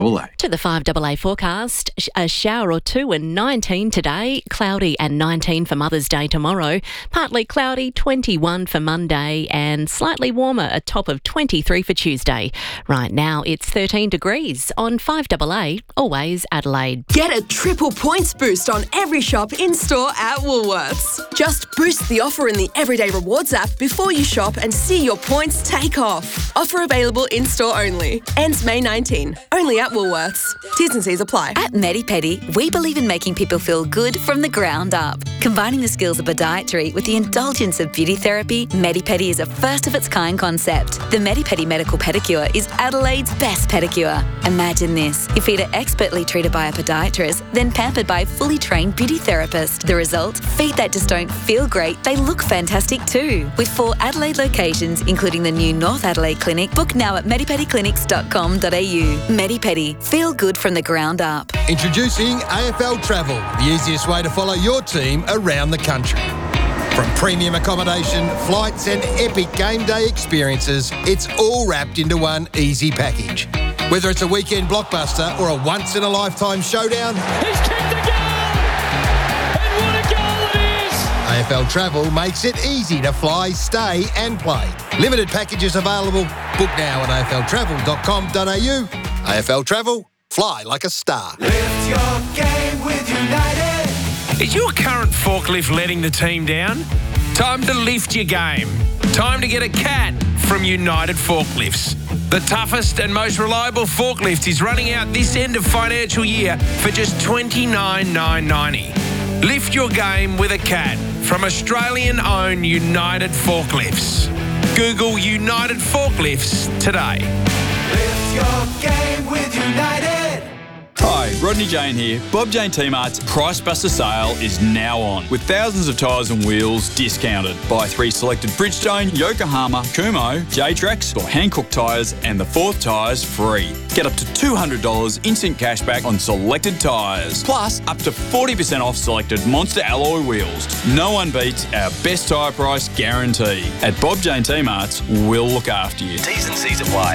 To the 5AA forecast, a shower or two and 19 today, cloudy and 19 for Mother's Day tomorrow, partly cloudy, 21 for Monday and slightly warmer, a top of 23 for Tuesday. Right now it's 13 degrees on 5AA, always Adelaide. Get a triple points boost on every shop in-store at Woolworths. Just boost the offer in the Everyday Rewards app before you shop and see your points take off. Offer available in-store only. Ends May 19. Only at Woolworths. T's and C's apply. At MediPedi, we believe in making people feel good from the ground up. Combining the skills of podiatry with the indulgence of beauty therapy, MediPedi is a first-of-its-kind concept. The MediPedi Medical Pedicure is Adelaide's best pedicure. Imagine this. Your feet are expertly treated by a podiatrist, then pampered by a fully trained beauty therapist. The result? Feet that just don't feel great, they look fantastic too. With 4 Adelaide locations, including the new North Adelaide Clinic, book now at medipediclinics.com.au. MediPedi. Feel good from the ground up. Introducing AFL Travel, the easiest way to follow your team around the country. From premium accommodation, flights and epic game day experiences, it's all wrapped into one easy package. Whether it's a weekend blockbuster or a once-in-a-lifetime showdown, he's kicked the goal! And what a goal it is! AFL Travel makes it easy to fly, stay and play. Limited packages available. Book now at afltravel.com.au. AFL Travel, fly like a star. Lift your game with United. Is your current forklift letting the team down? Time to lift your game. Time to get a CAT from United Forklifts. The toughest and most reliable forklift is running out this end of financial year for just $29,990. Lift your game with a CAT from Australian-owned United Forklifts. Google United Forklifts today. Lift your game with United. Hi, Rodney Jane here. Bob Jane T-Mart's Price Buster sale is now on, with thousands of tyres and wheels discounted. Buy 3 selected Bridgestone, Yokohama, Kumho, J-Trax or Hankook tyres and the 4th tyres free. Get up to $200 instant cashback on selected tyres, plus up to 40% off selected Monster alloy wheels. No one beats our best tyre price guarantee. At Bob Jane T-Mart's, we'll look after you. T's and C's apply.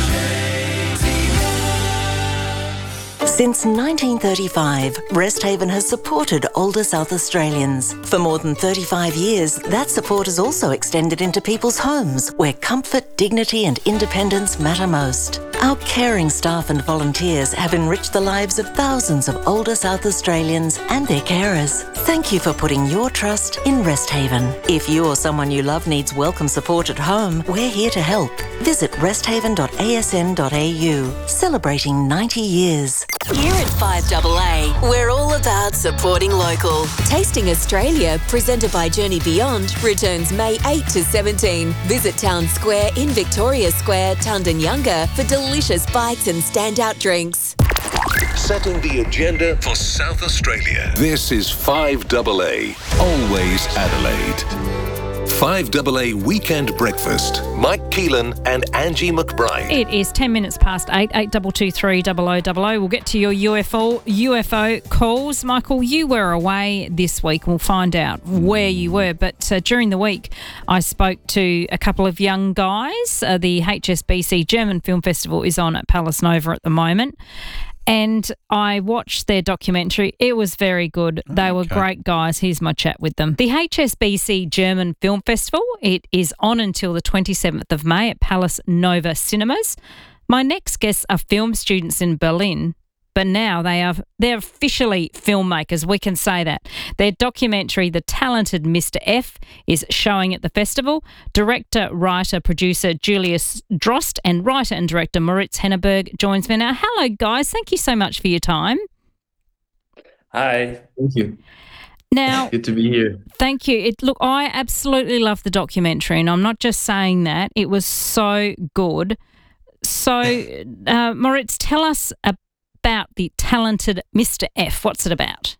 Since 1935, Resthaven has supported older South Australians. For more than 35 years, that support has also extended into people's homes, where comfort, dignity and independence matter most. Our caring staff and volunteers have enriched the lives of thousands of older South Australians and their carers. Thank you for putting your trust in Resthaven. If you or someone you love needs welcome support at home, we're here to help. Visit resthaven.asn.au, celebrating 90 years. Here at 5AA, we're all about supporting local. Tasting Australia, presented by Journey Beyond, returns May 8 to 17. Visit Town Square in Victoria Square, Tundanyunga, for delicious bites and standout drinks. Setting the agenda for South Australia. This is 5AA, always Adelaide. 5AA Weekend Breakfast. Mike Keelan and Angie McBride. It is 10 minutes past 8, 8223 0000. We'll get to your UFO calls. Michael, you were away this week. We'll find out where you were. But during the week, I spoke to a couple of young guys. The HSBC German Film Festival is on at Palace Nova at the moment. And I watched their documentary. It was very good. They were great guys. Here's my chat with them. The HSBC German Film Festival, it is on until the 27th of May at Palace Nova Cinemas. My next guests are film students in Berlin, but now they're officially filmmakers, we can say that. Their documentary, The Talented Mr. F, is showing at the festival. Director, writer, producer Julius Drost and writer and director Moritz Henneberg joins me now. Hello, guys. Thank you so much for your time. Hi. Thank you. Now, good to be here. Thank you. Look, I absolutely love the documentary, and I'm not just saying that. It was so good. So, Moritz, tell us about The Talented Mr. F. What's it about?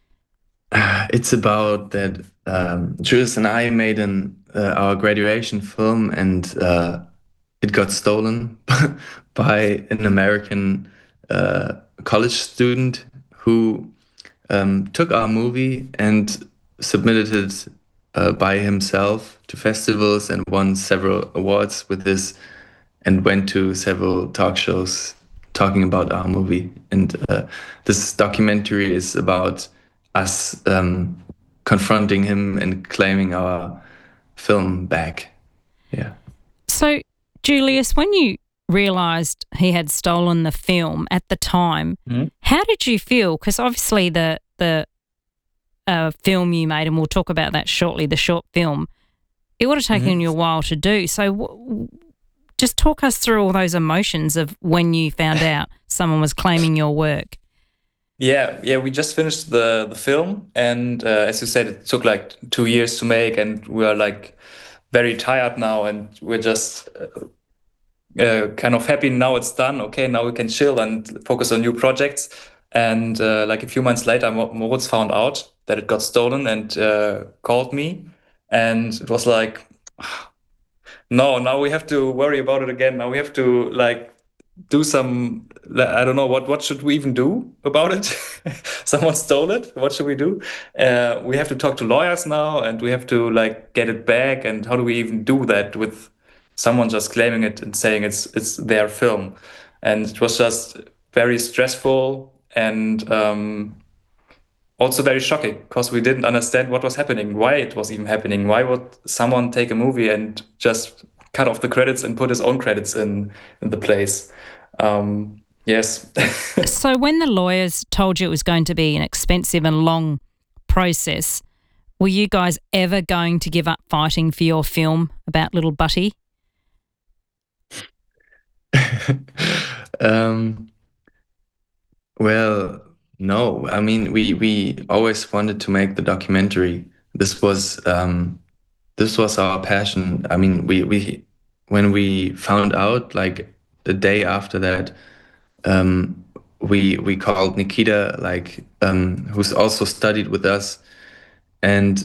It's about that Julius and I made our graduation film, and it got stolen by an American college student who took our movie and submitted it by himself to festivals and won several awards with this, and went to several talk shows talking about our movie. And this documentary is about us confronting him and claiming our film back. Yeah. So, Julius, when you realised he had stolen the film at the time, how did you feel? Because obviously the film you made, and we'll talk about that shortly, the short film, it would have taken you a while to do. So just talk us through all those emotions of when you found out someone was claiming your work. Yeah, we just finished the film, and as you said, it took like 2 years to make, and we are like very tired now, and we're just kind of happy now it's done. Okay, now we can chill and focus on new projects. And like a few months later, Moritz found out that it got stolen and called me, and it was like, no, now we have to worry about it again. Now we have to like do some, I don't know, what should we even do about it? Someone stole it. What should we do? We have to talk to lawyers now, and we have to like get it back. And how do we even do that with someone just claiming it and saying it's their film? And it was just very stressful and also very shocking, because we didn't understand what was happening, why it was even happening. Why would someone take a movie and just cut off the credits and put his own credits in the place? Yes. So when the lawyers told you it was going to be an expensive and long process, were you guys ever going to give up fighting for your film about little Butty? Well, no. I mean, we always wanted to make the documentary. This was our passion. I mean, we when we found out, like the day after that, we called Nikita, like who's also studied with us, and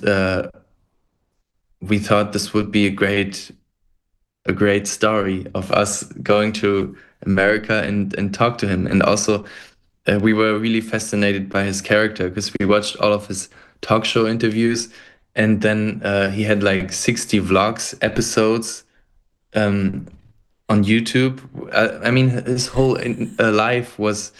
we thought this would be a great story of us going to America and talk to him. And also we were really fascinated by his character, because we watched all of his talk show interviews, and then he had like 60 vlogs episodes on YouTube. I mean, his whole life was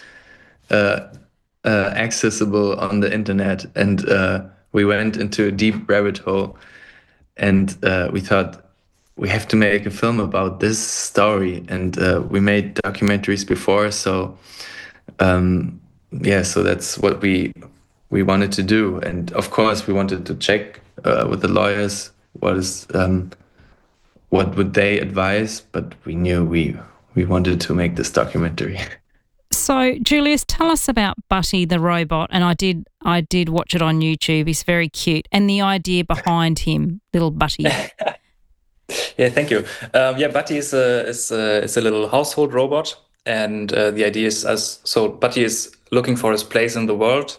accessible on the internet, and we went into a deep rabbit hole, and we thought we have to make a film about this story. And we made documentaries before, so so that's what we wanted to do. And of course, we wanted to check with the lawyers what would they advise, but we knew we wanted to make this documentary. So, Julius, tell us about Butty the robot. And I did watch it on YouTube. He's very cute, and the idea behind him, little Butty. Yeah, thank you. Butty is a little household robot, and the idea is Butty is looking for his place in the world.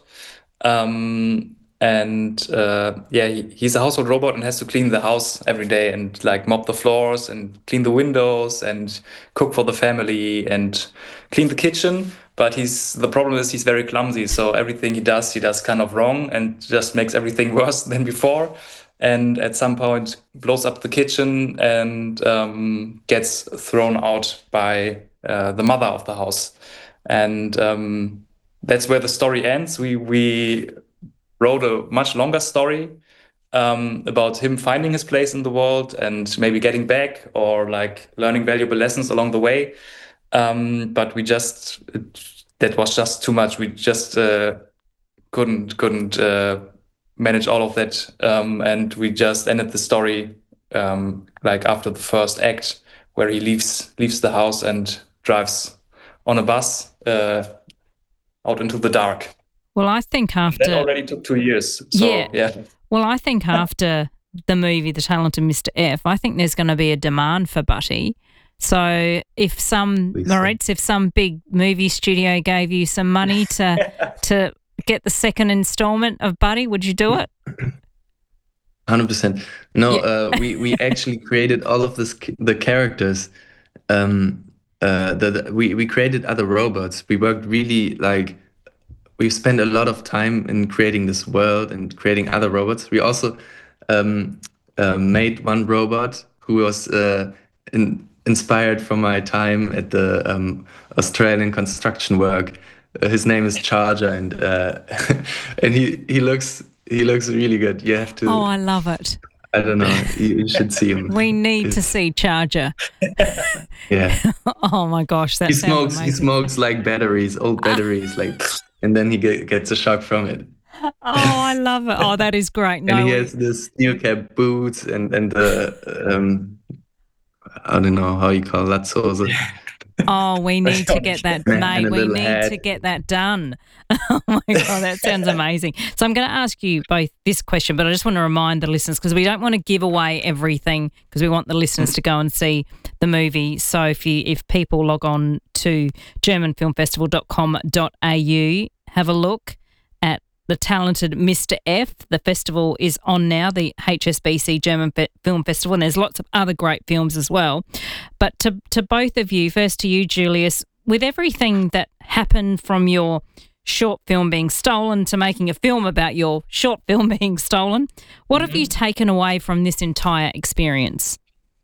He's a household robot and has to clean the house every day, and like mop the floors and clean the windows and cook for the family and clean the kitchen. But the problem is he's very clumsy, so everything he does kind of wrong and just makes everything worse than before. And at some point blows up the kitchen and gets thrown out by the mother of the house. And that's where the story ends. We wrote a much longer story about him finding his place in the world and maybe getting back or like learning valuable lessons along the way. But that was just too much. We just couldn't manage all of that. And we just ended the story like after the first act, where he leaves the house and drives on a bus out into the dark. Well, I think after... That already took 2 years. So, yeah. Well, I think after the movie The Talented Mr. F, I think there's going to be a demand for Butty. So if some big movie studio gave you some money to get the second installment of Butty, would you do it? 100%. No, we actually created all of the characters. We created other robots. We worked really we spent a lot of time in creating this world and creating other robots. We also made one robot who was inspired from my time at the Australian construction work. His name is Charger, and and he looks really good. You have to. Oh, I love it. I don't know. You should see him. We need to see Charger. Yeah. Oh my gosh, that sounds amazing. He smokes like batteries, old batteries, like, and then he gets a shock from it. Oh, I love it. Oh, that is great. And he has the steel cap boots and the I don't know how you call that. So oh, we need to get that, mate. We need to get that done. Oh my God, that sounds amazing. So I'm going to ask you both this question, but I just want to remind the listeners, because we don't want to give away everything, because we want the listeners to go and see the movie. So if people log on to germanfilmfestival.com.au, have a look at The Talented Mr. F. The festival is on now, the HSBC German Film Festival, and there's lots of other great films as well. But to both of you, first to you, Julius, with everything that happened from your short film being stolen to making a film about your short film being stolen, what have you taken away from this entire experience?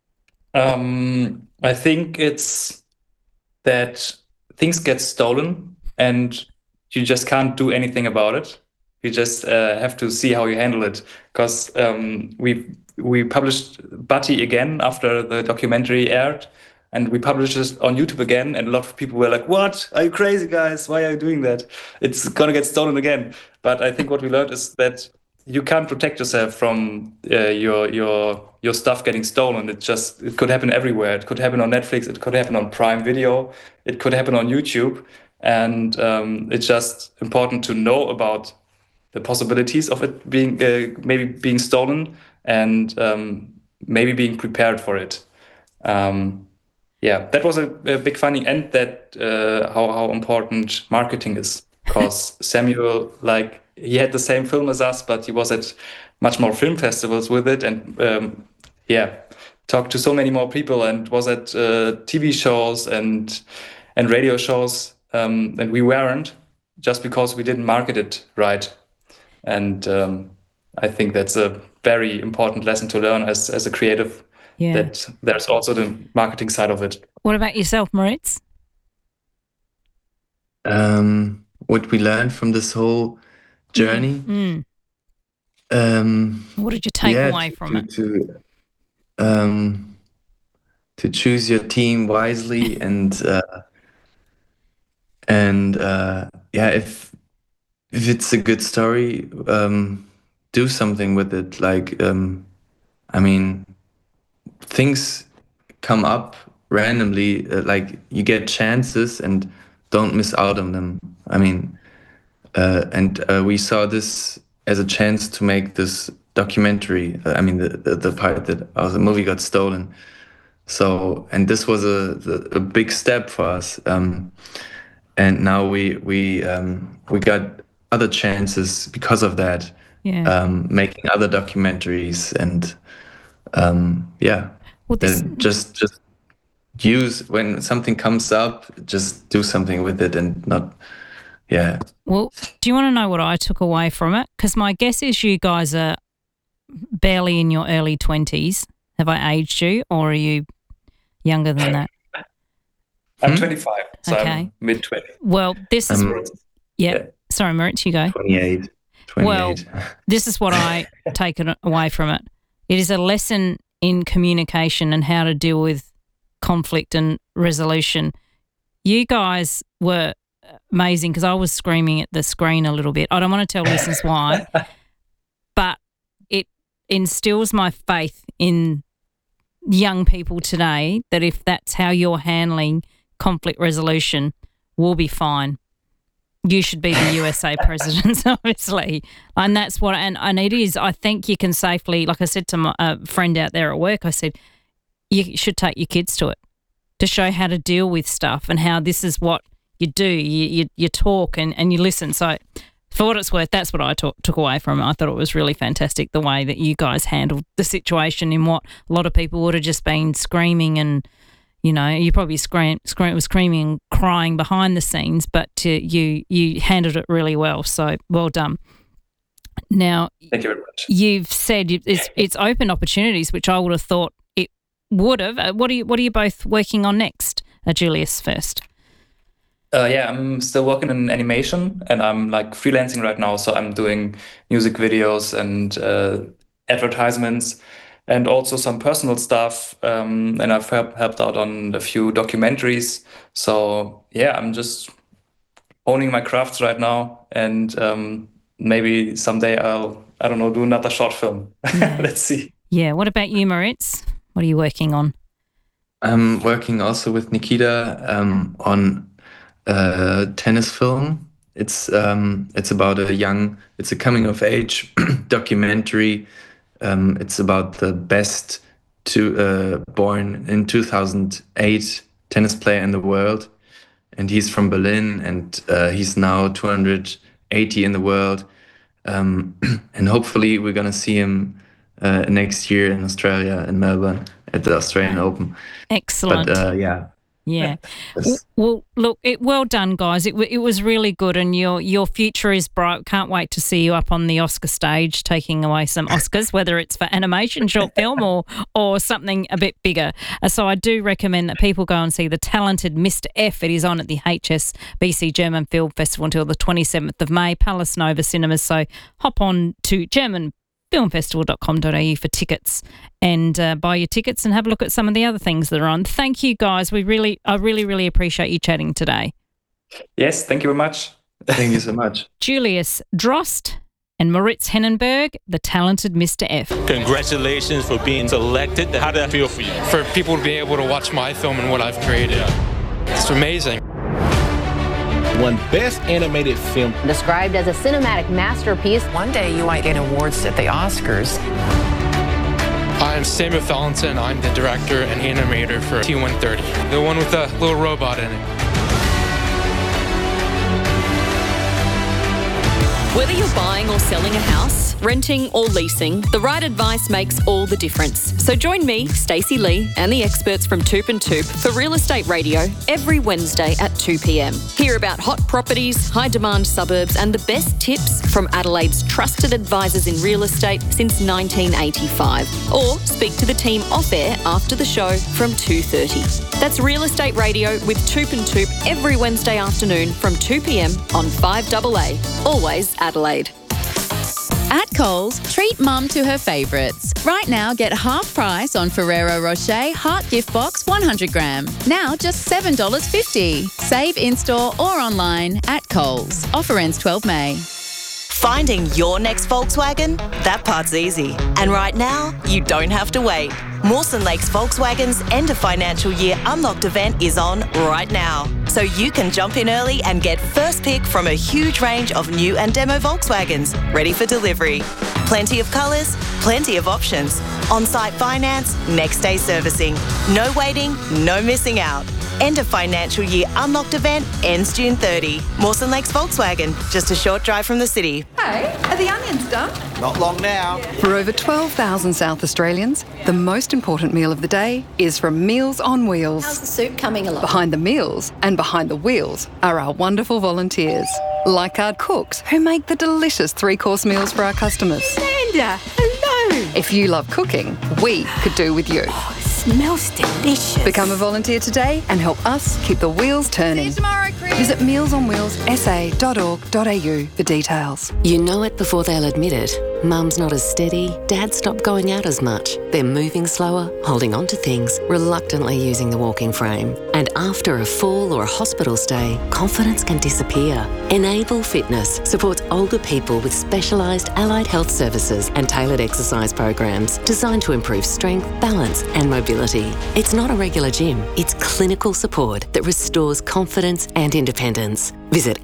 I think it's that things get stolen and you just can't do anything about it. You just have to see how you handle it. Because we published Bati again after the documentary aired, and we published it on YouTube again, and a lot of people were like, "What? Are you crazy, guys? Why are you doing that? It's gonna get stolen again." But I think what we learned is that you can't protect yourself from your stuff getting stolen. It could happen everywhere. It could happen on Netflix. It could happen on Prime Video. It could happen on YouTube. And it's just important to know about the possibilities of it being maybe being stolen, and maybe being prepared for it. That was a big finding, and that how important marketing is. Because Samuel, like, he had the same film as us, but he was at much more film festivals with it, and talked to so many more people, and was at TV shows and radio shows, and we weren't, just because we didn't market it right. And I think that's a very important lesson to learn as a creative. Yeah. That there's also the marketing side of it. What about yourself, Moritz? What we learned from this whole journey. What did you take away from it? To choose your team wisely, and if it's a good story, do something with it. Like, I mean, things come up randomly, like you get chances and don't miss out on them. I mean, we saw this as a chance to make this documentary. I mean, the part that the movie got stolen. So, and this was a big step for us. And now we got other chances because of that. Yeah. Making other documentaries, and just use, when something comes up, just do something with it, and not. Yeah. Well, do you want to know what I took away from it? Because my guess is you guys are barely in your early 20s. Have I aged you, or are you younger than that? I'm 25, so okay. I'm mid-20s. Well, this is... Sorry, Moritz, you go. 28. Well, this is what I take away from it. It is a lesson in communication and how to deal with conflict and resolution. You guys were amazing, because I was screaming at the screen a little bit. I don't want to tell listeners why, but it instills my faith in young people today that if that's how you're handling conflict resolution, we'll be fine. You should be the USA president, obviously. And that's what, and it is, I think you can safely, like I said to my friend out there at work, I said, you should take your kids to it to show how to deal with stuff and how this is what you do. You talk and you listen. So for what it's worth, that's what I took away from it. I thought it was really fantastic the way that you guys handled the situation in what a lot of people would have just been screaming, and, you know, you probably screaming and crying behind the scenes, but you handled it really well. So well done. Now, thank you very much. You've said it's open opportunities, which I would have thought would have. What are you both working on next? Julius first. I'm still working in animation, and I'm like freelancing right now. So I'm doing music videos and advertisements, and also some personal stuff. And I've helped out on a few documentaries. So I'm just owning my crafts right now, and maybe someday I'll do another short film. Let's see. Yeah. What about you, Moritz? What are you working on? I'm working also with Nikita on a tennis film. It's about it's a coming of age documentary. It's about the best born in 2008 tennis player in the world, and he's from Berlin, and he's now 280 in the world, and hopefully we're gonna see him next year in Australia, in Melbourne, at the Australian Open. Excellent. But Yeah. Well, look, well done, guys. It was really good, and your future is bright. Can't wait to see you up on the Oscar stage taking away some Oscars, whether it's for animation, short film, or something a bit bigger. So I do recommend that people go and see The Talented Mr. F. It is on at the HSBC German Film Festival until the 27th of May, Palace Nova Cinemas. So hop on to germanfilmfestival.com.au for tickets and buy your tickets and have a look at some of the other things that are on. Thank you, guys. I really appreciate you chatting today. Yes, thank you very much. Thank you so much. Julius Drost and Moritz Hennenberg, The Talented Mr. F. Congratulations for being selected. How did that feel for you? For people to be able to watch my film and what I've created. It's amazing. Won Best Animated Film. Described as a cinematic masterpiece. One day you might get awards at the Oscars. I'm Samuel Valentin. I'm the director and animator for T-130, the one with the little robot in it. Whether you're buying or selling a house, renting or leasing, the right advice makes all the difference. So join me, Stacey Lee, and the experts from Toop and Toop for Real Estate Radio every Wednesday at 2 p.m. Hear about hot properties, high-demand suburbs, and the best tips from Adelaide's trusted advisors in real estate since 1985. Or speak to the team off-air after the show from 2:30. That's Real Estate Radio with Toop and Toop every Wednesday afternoon from 2 p.m. on 5AA. Always Adelaide. At Coles, treat mum to her favourites. Right now, get half price on Ferrero Rocher Heart Gift Box 100 gram. Now just $7.50. Save in-store or online at Coles. Offer ends 12 May. Finding your next Volkswagen? That part's easy. And right now, you don't have to wait. Mawson Lakes Volkswagen's end of financial year unlocked event is on right now. So you can jump in early and get first pick from a huge range of new and demo Volkswagens ready for delivery. Plenty of colours, plenty of options. On-site finance, next day servicing. No waiting, no missing out. End of financial year unlocked event ends June 30. Mawson Lakes Volkswagen, just a short drive from the city. Hey, are the onions done? Not long now. For over 12,000 South Australians, the most important meal of the day is from Meals on Wheels. How's the soup coming along? Behind the meals and behind the wheels are our wonderful volunteers, like our cooks who make the delicious three-course meals for our customers. Amanda, hello. If you love cooking, we could do with you. Oh, it smells delicious. Become a volunteer today and help us keep the wheels turning. See you tomorrow, Chris. Visit mealsonwheelsa.org.au for details. You know it before they'll admit it. Mum's not as steady, Dad's stopped going out as much. They're moving slower, holding on to things, reluctantly using the walking frame. And after a fall or a hospital stay, confidence can disappear. Enable Fitness supports older people with specialised allied health services and tailored exercise programs designed to improve strength, balance and mobility. It's not a regular gym, it's clinical support that restores confidence and independence. Visit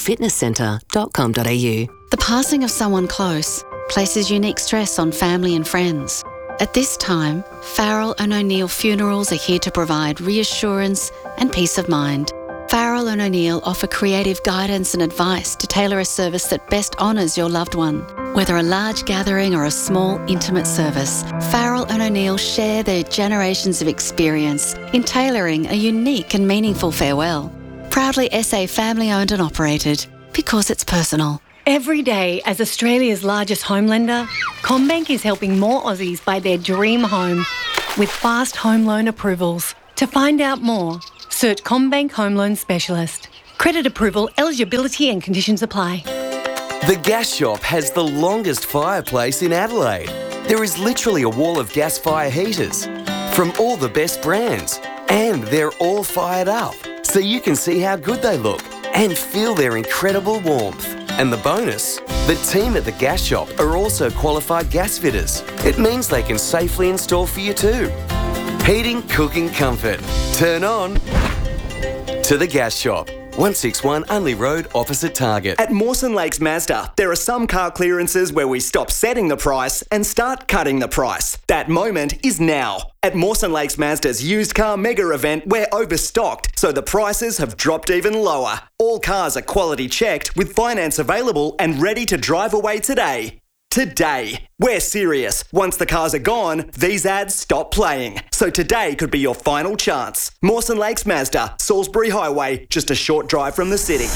enablefitnesscentre.com.au. The passing of someone close places unique stress on family and friends. At this time, Farrell & O'Neill Funerals are here to provide reassurance and peace of mind. Farrell & O'Neill offer creative guidance and advice to tailor a service that best honours your loved one. Whether a large gathering or a small, intimate service, Farrell & O'Neill share their generations of experience in tailoring a unique and meaningful farewell. Proudly SA family-owned and operated, because it's personal. Every day, as Australia's largest home lender, CommBank is helping more Aussies buy their dream home. with fast home loan approvals. To find out more, search CommBank Home Loan Specialist. Credit approval, eligibility and conditions apply. The Gas Shop has the longest fireplace in Adelaide. There is literally a wall of gas fire heaters from all the best brands, and they're all fired up, so you can see how good they look and feel their incredible warmth. And the bonus, the team at the Gas Shop are also qualified gas fitters. It means they can safely install for you too. Heating, cooking, comfort. Turn on to the Gas Shop. 161 Unley Road, opposite Target. At Mawson Lakes Mazda, there are some car clearances where we stop setting the price and start cutting the price. That moment is now. At Mawson Lakes Mazda's used car mega event, we're overstocked, so the prices have dropped even lower. All cars are quality checked with finance available and ready to drive away today. Today. We're serious. Once the cars are gone, these ads stop playing. So today could be your final chance. Mawson Lakes Mazda, Salisbury Highway, just a short drive from the city.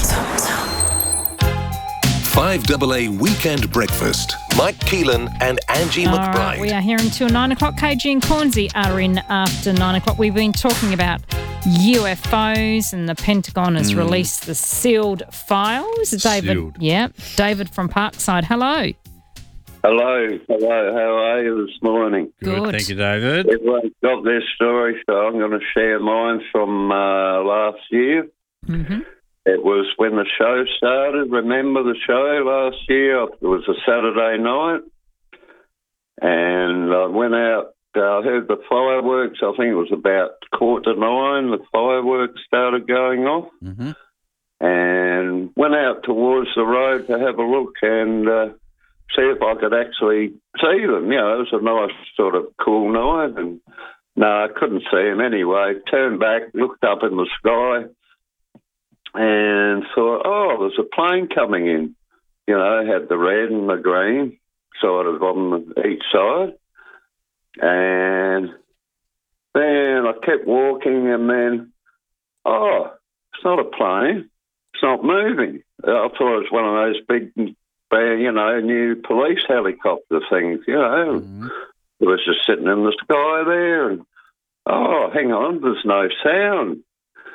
5AA Weekend Breakfast. Mike Keelan and Angie McBride. Right, we are here until 9 o'clock. KG and Cornsey are in after 9 o'clock. We've been talking about UFOs and the Pentagon has released the sealed files. David, Sealed. Yeah, David from Parkside. Hello. Hello, how are you this morning? Good. Thank you, David. Everyone's got their story, so I'm going to share mine from last year. Mm-hmm. It was when the show started. Remember the show last year? It was a Saturday night, and I went out. I heard the fireworks. I think it was about 9:15. The fireworks started going off, and went out towards the road to have a look and see if I could actually see them. You know, it was a nice sort of cool night, and no, I couldn't see them anyway. Turned back, looked up in the sky, and thought, oh, there's a plane coming in. You know, had the red and the green sort of on each side. And then I kept walking, and then, oh, it's not a plane. It's not moving. I thought it was one of those big, you know, new police helicopter things, you know. It was just sitting in the sky there, and, oh, hang on, there's no sound.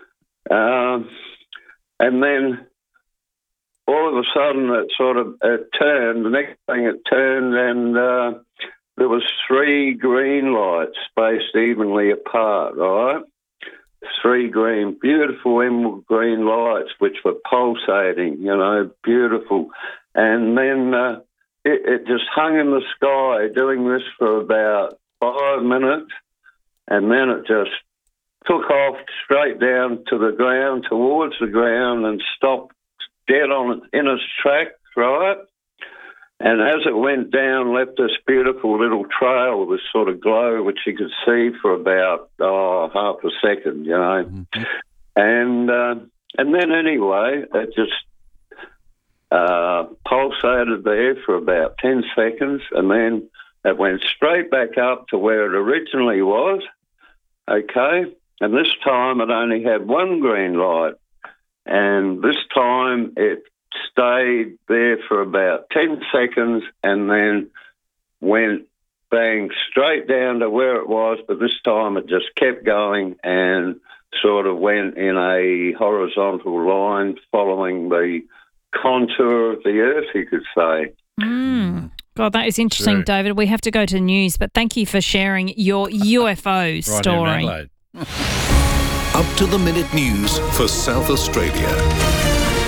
And then all of a sudden it turned. The next thing it turned, and there was 3 green lights spaced evenly apart, right? 3 green, beautiful emerald green lights which were pulsating, you know, beautiful. And then it just hung in the sky doing this for about 5 minutes, and then it just took off straight down to the ground, towards the ground, and stopped dead on in its track, right? And as it went down, left this beautiful little trail, this sort of glow, which you could see for about half a second, you know. And then anyway, it just pulsated there for about 10 seconds, and then it went straight back up to where it originally was, okay? And this time it only had 1 green light, and this time it stayed there for about 10 seconds and then went bang straight down to where it was, but this time it just kept going and sort of went in a horizontal line following the contour of the earth, you could say. God, that is interesting, True. David. We have to go to news, but thank you for sharing your UFO story. Up to the minute news for South Australia.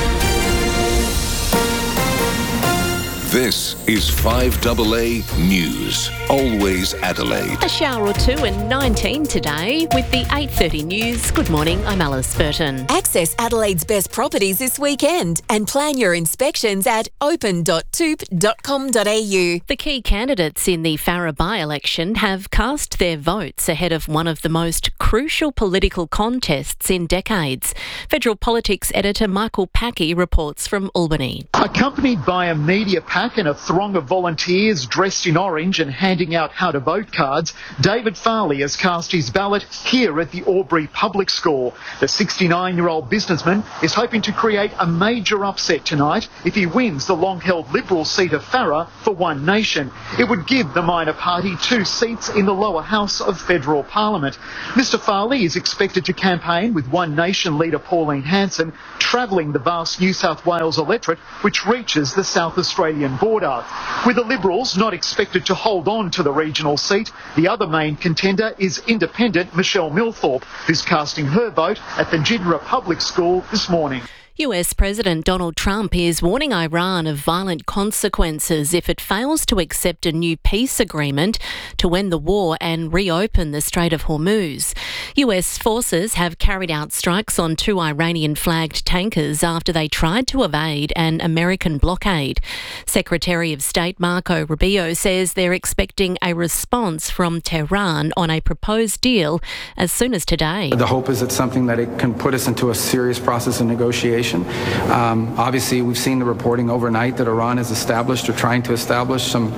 This is 5AA News. Always Adelaide. A shower or two and 19 today with the 8:30 news. Good morning, I'm Alice Burton. Access Adelaide's best properties this weekend and plan your inspections at open.toop.com.au. The key candidates in the Farrer by-election have cast their votes ahead of one of the most crucial political contests in decades. Federal Politics editor Michael Packey reports from Albany. Accompanied by a media pack and a throng of volunteers dressed in orange and handing out how to vote cards, David Farley has cast his ballot here at the Albury Public School. The 69-year-old businessman is hoping to create a major upset tonight if he wins the long-held Liberal seat of Farrer for One Nation. It would give the minor party 2 seats in the lower house of federal parliament. Mr Farley is expected to campaign with One Nation leader Pauline Hanson, travelling the vast New South Wales electorate which reaches the South Australian border. With the Liberals not expected to hold on to the regional seat, the other main contender is independent Michelle Milthorpe, who's casting her vote at the Jindra Public School this morning. US President Donald Trump is warning Iran of violent consequences if it fails to accept a new peace agreement to end the war and reopen the Strait of Hormuz. US forces have carried out strikes on 2 Iranian-flagged tankers after they tried to evade an American blockade. Secretary of State Marco Rubio says they're expecting a response from Tehran on a proposed deal as soon as today. The hope is it's something that it can put us into a serious process of negotiation. Obviously, we've seen the reporting overnight that Iran has established or trying to establish some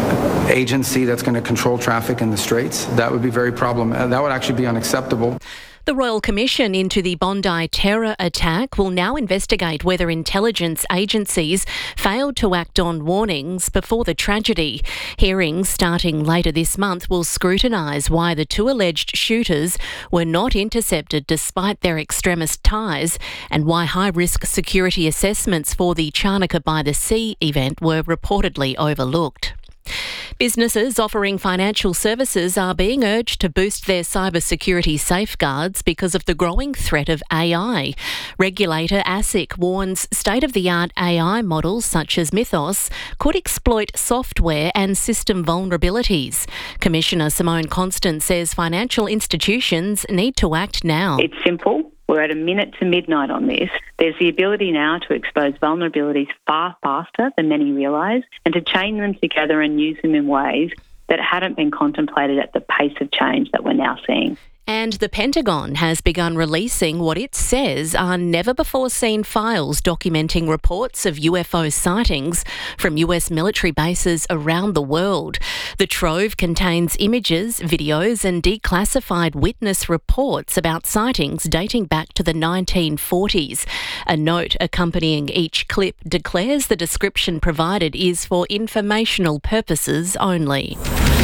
agency that's going to control traffic in the Straits. That would be very problematic. That would actually be unacceptable. The Royal Commission into the Bondi terror attack will now investigate whether intelligence agencies failed to act on warnings before the tragedy. Hearings starting later this month will scrutinise why the 2 alleged shooters were not intercepted despite their extremist ties and why high-risk security assessments for the Charnock by the Sea event were reportedly overlooked. Businesses offering financial services are being urged to boost their cybersecurity safeguards because of the growing threat of AI. Regulator ASIC warns state-of-the-art AI models such as Mythos could exploit software and system vulnerabilities. Commissioner Simone Constant says financial institutions need to act now. It's simple. We're at a minute to midnight on this. There's the ability now to expose vulnerabilities far faster than many realise and to chain them together and use them in ways that hadn't been contemplated at the pace of change that we're now seeing. And the Pentagon has begun releasing what it says are never-before-seen files documenting reports of UFO sightings from US military bases around the world. The trove contains images, videos and declassified witness reports about sightings dating back to the 1940s. A note accompanying each clip declares the description provided is for informational purposes only.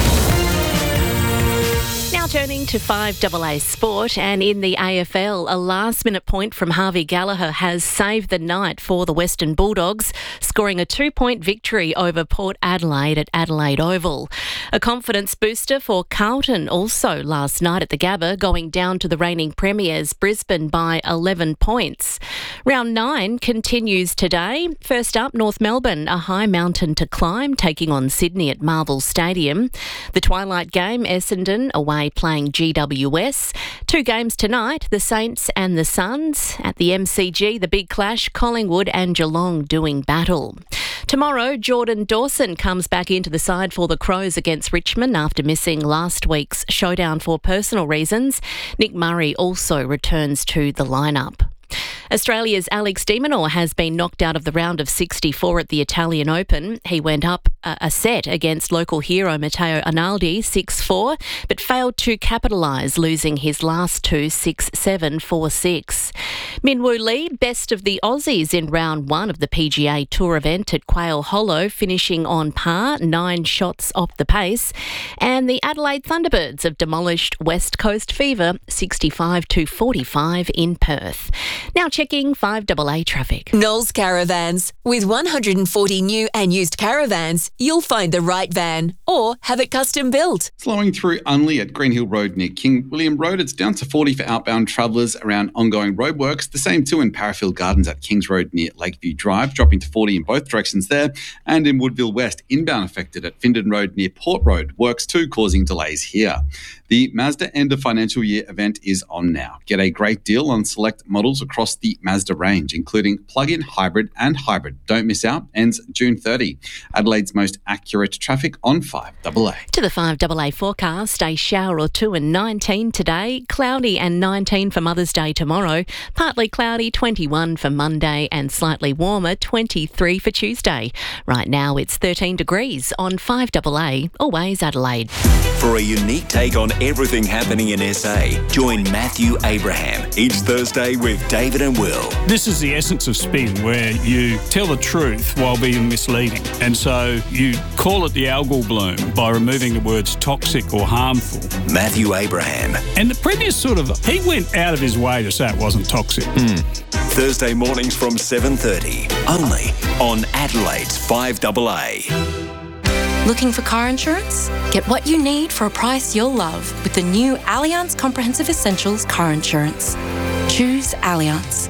Now turning to 5AA Sport, and in the AFL, a last-minute point from Harvey Gallagher has saved the night for the Western Bulldogs, scoring a 2-point victory over Port Adelaide at Adelaide Oval. A confidence booster for Carlton also last night at the Gabba, going down to the reigning premiers Brisbane by 11 points. Round 9 continues today. First up, North Melbourne, a high mountain to climb, taking on Sydney at Marvel Stadium. The twilight game, Essendon away playing GWS. 2 games tonight, the Saints and the Suns. At the MCG, the big clash, Collingwood and Geelong doing battle. Tomorrow, Jordan Dawson comes back into the side for the Crows against Richmond after missing last week's showdown for personal reasons. Nick Murray also returns to the lineup. Australia's Alex de Minaur has been knocked out of the round of 64 at the Italian Open. He went up a set against local hero Matteo Arnaldi 6-4, but failed to capitalise, losing his last 2 6-7, 4-6. Min Woo Lee, best of the Aussies in round 1 of the PGA Tour event at Quail Hollow, finishing on par, 9 shots off the pace. And the Adelaide Thunderbirds have demolished West Coast Fever 65-45 in Perth. Now checking 5AA traffic. Knowles Caravans. With 140 new and used caravans, you'll find the right van or have it custom built. Flowing through Unley at Greenhill Road near King William Road, it's down to 40 for outbound travellers around ongoing roadworks. The same too in Parafield Gardens at Kings Road near Lakeview Drive, dropping to 40 in both directions there. And in Woodville West, inbound affected at Findon Road near Port Road. Works too causing delays here. The Mazda end of financial year event is on now. Get a great deal on select models across the Mazda range, including plug-in, hybrid and hybrid. Don't miss out. Ends June 30. Adelaide's most accurate traffic on 5AA. To the 5AA forecast, a shower or two and 19 today, cloudy and 19 for Mother's Day tomorrow, partly cloudy 21 for Monday and slightly warmer 23 for Tuesday. Right now it's 13 degrees on 5AA, always Adelaide. For a unique take on everything happening in SA, join Matthew Abraham each Thursday with David and Will. This is the essence of spin, where you tell the truth while being misleading. And so you call it the algal bloom by removing the words toxic or harmful. Matthew Abraham. And the previous he went out of his way to say it wasn't toxic. Thursday mornings from 7:30, only on Adelaide's 5AA. Looking for car insurance? Get what you need for a price you'll love with the new Allianz Comprehensive Essentials car insurance. Choose Allianz.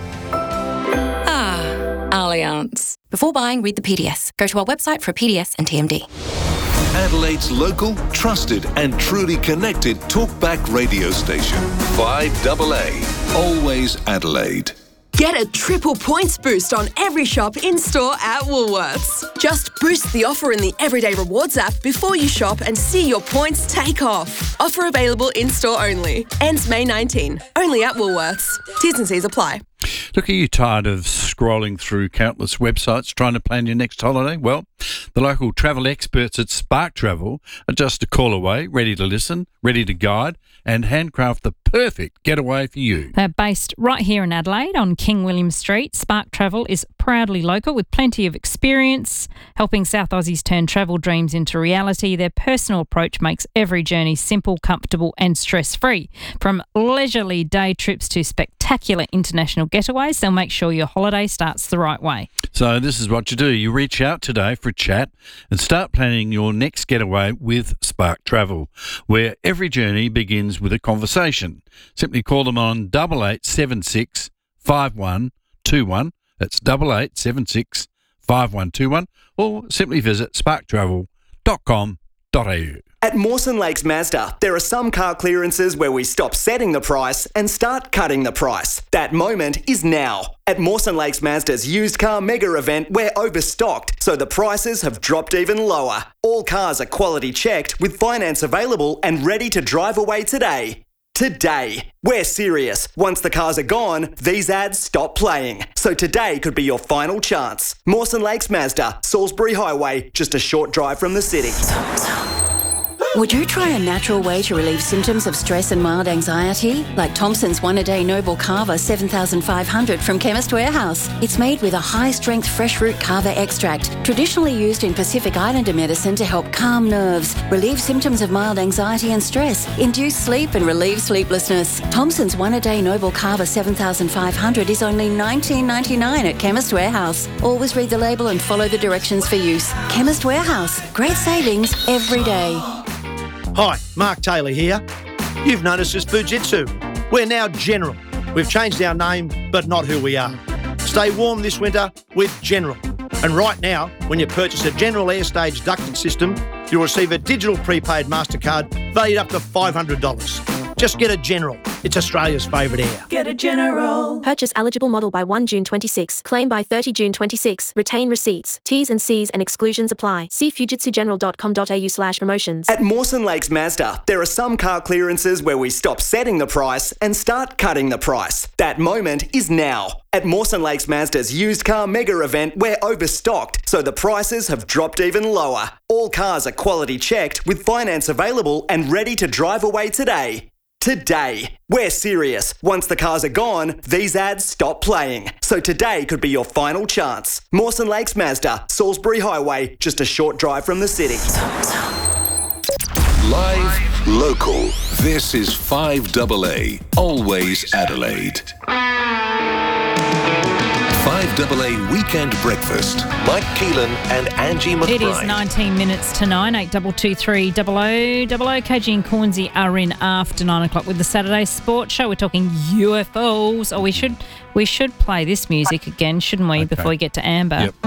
Allianz. Before buying, read the PDS. Go to our website for a PDS and TMD. Adelaide's local, trusted and truly connected talkback radio station. 5AA. Always Adelaide. Get a triple points boost on every shop in-store at Woolworths. Just boost the offer in the Everyday Rewards app before you shop and see your points take off. Offer available in-store only. Ends May 19. Only at Woolworths. T's and C's apply. Look, are you tired of scrolling through countless websites trying to plan your next holiday? Well, the local travel experts at Spark Travel are just a call away, ready to listen, ready to guide and handcraft the perfect getaway for you. They're based right here in Adelaide on King William Street. Spark Travel is proudly local with plenty of experience, helping South Aussies turn travel dreams into reality. Their personal approach makes every journey simple, comfortable and stress-free. From leisurely day trips to spectacular international getaways, they'll make sure your holiday starts the right way. So this is what you do. You reach out today for a chat and start planning your next getaway with Spark Travel, where every journey begins with a conversation. Simply call them on 8876 5121. That's 8876 5121, or simply visit sparktravel.com.au. At Mawson Lakes Mazda, there are some car clearances where we stop setting the price and start cutting the price. That moment is now. At Mawson Lakes Mazda's used car mega event, we're overstocked, so the prices have dropped even lower. All cars are quality checked with finance available and ready to drive away today. Today. We're serious. Once the cars are gone, these ads stop playing. So today could be your final chance. Mawson Lakes Mazda, Salisbury Highway, just a short drive from the city. Would you try a natural way to relieve symptoms of stress and mild anxiety? Like Thompson's One-A-Day Noble Kava 7500 from Chemist Warehouse. It's made with a high-strength fresh root kava extract, traditionally used in Pacific Islander medicine to help calm nerves, relieve symptoms of mild anxiety and stress, induce sleep and relieve sleeplessness. Thompson's One-A-Day Noble Kava 7500 is only $19.99 at Chemist Warehouse. Always read the label and follow the directions for use. Chemist Warehouse. Great savings every day. Hi, Mark Taylor here. You've noticed us Fujitsu. We're now General. We've changed our name, but not who we are. Stay warm this winter with General. And right now, when you purchase a General Airstage ducted system, you'll receive a digital prepaid MasterCard valued up to $500. Just get a General. It's Australia's favourite air. Get a General. Purchase eligible model by 1 June 26. Claim by 30 June 26. Retain receipts. T's and C's and exclusions apply. See fujitsugeneral.com.au/promotions. At Mawson Lakes Mazda, there are some car clearances where we stop setting the price and start cutting the price. That moment is now. At Mawson Lakes Mazda's used car mega event, we're overstocked, so the prices have dropped even lower. All cars are quality checked with finance available and ready to drive away today. Today. We're serious. Once the cars are gone, these ads stop playing. So today could be your final chance. Mawson Lakes Mazda, Salisbury Highway, just a short drive from the city. Live, local. This is 5AA. Always Adelaide. 5AA Weekend Breakfast. Mike Keelan and Angie McBride. It is 19 minutes to 9, 8223 0000. KG and Cornsey are in after 9 o'clock with the Saturday Sport Show. We're talking UFOs. Oh, we should play this music again, shouldn't we, before we get to Amber? Yep.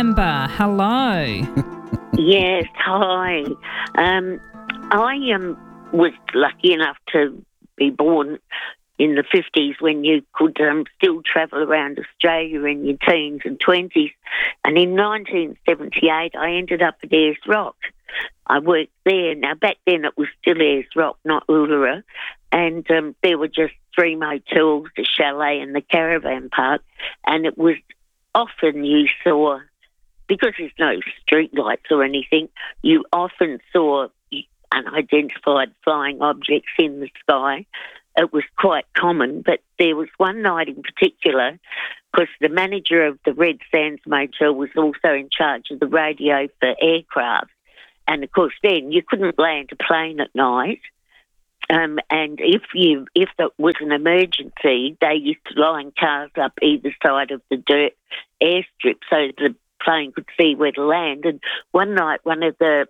Amber, hello. Yes, hi. I was lucky enough to be born in the 50s when you could still travel around Australia in your teens and 20s. And in 1978, I ended up at Ayers Rock. I worked there. Now, back then it was still Ayers Rock, not Uluru. And there were just 3 motels, the chalet and the caravan park. And it was often you saw, because there's no street lights or anything, you often saw unidentified flying objects in the sky. It was quite common, but there was one night in particular, because the manager of the Red Sands Motel was also in charge of the radio for aircraft. And, of course, then you couldn't land a plane at night. And if it was an emergency, they used to line cars up either side of the dirt airstrip so the plane could see where to land. And one night, one of the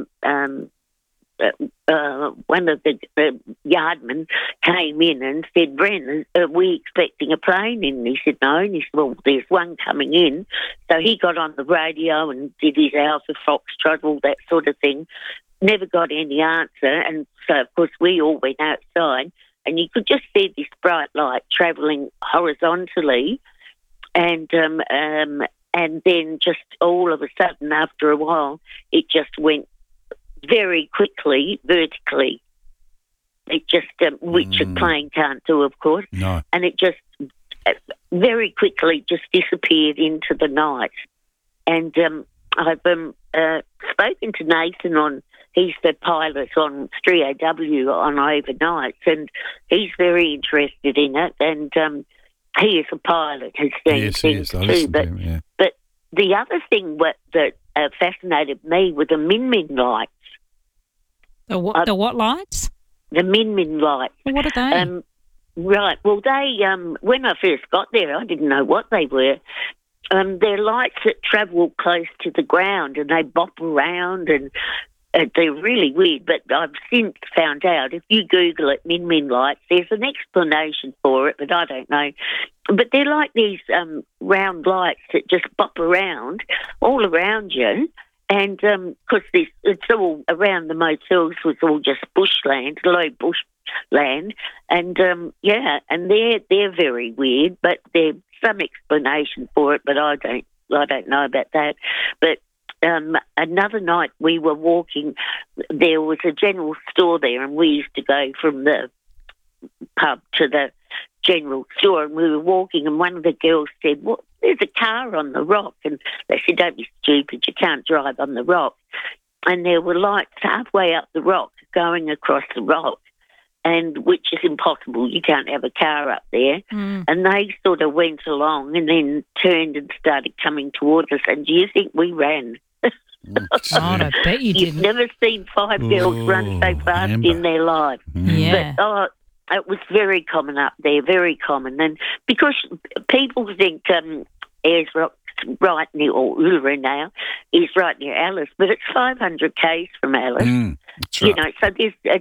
yardmen came in and said, "Bren, are we expecting a plane in?" And he said, "No." And he said, "Well, there's one coming in." So he got on the radio and did his Alpha Foxtrot, all that sort of thing. Never got any answer. And so, of course, we all went outside and you could just see this bright light travelling horizontally. And then just all of a sudden, after a while, it just went very quickly, vertically. It just, which a plane can't do, of course. No. And it just very quickly just disappeared into the night. And I've spoken to Nathan he's the pilot on 3AW on overnights, and he's very interested in it. And he is a pilot, has seen things too. But the other thing that fascinated me were the Min Min lights. The what lights? The Min Min lights. What are they? Right. Well, they when I first got there, I didn't know what they were. They're lights that travel close to the ground and they bop around, and they're really weird. But I've since found out, if you Google it, Min Min lights, there's an explanation for it, but I don't know. But they're like these round lights that just bop around all around you. And because it's all around the motels was all just bushland, low bushland, and and they're very weird. But there's some explanation for it, but I don't know about that. But another night we were walking, there was a general store there, and we used to go from the pub to the general store, and we were walking, and one of the girls said, "What? There's a car on the rock." And they said, "Don't be stupid, you can't drive on the rock." And there were lights halfway up the rock going across the rock, and which is impossible. You can't have a car up there. And they sort of went along and then turned and started coming towards us. And do you think we ran? I bet you didn't. You've never seen 5 girls run so fast in their life. Yeah. But, it was very common up there, very common. And because people think Ayers Rock's right near, or Uluru now, is right near Alice, but it's 500 k's from Alice. That's right. You know, so